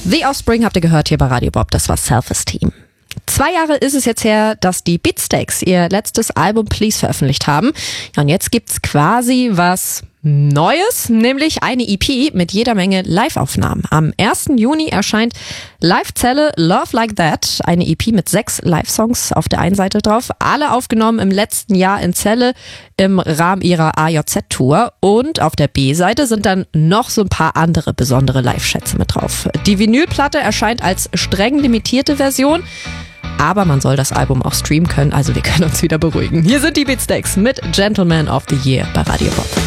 The Offspring habt ihr gehört hier bei Radio Bob, das war Self-Esteem. 2 Jahre ist es jetzt her, dass die Beatsteaks ihr letztes Album Please veröffentlicht haben. Ja, und jetzt gibt's quasi was Neues, nämlich eine EP mit jeder Menge Live-Aufnahmen. Am 1. Juni erscheint Live-Zelle Love Like That, eine EP mit 6 Live-Songs auf der einen Seite drauf, alle aufgenommen im letzten Jahr in Celle im Rahmen ihrer AJZ-Tour. Und auf der B-Seite sind dann noch so ein paar andere besondere Live-Schätze mit drauf. Die Vinylplatte erscheint als streng limitierte Version, aber man soll das Album auch streamen können, also wir können uns wieder beruhigen. Hier sind die Beatsteaks mit Gentleman of the Year bei Radio Bob.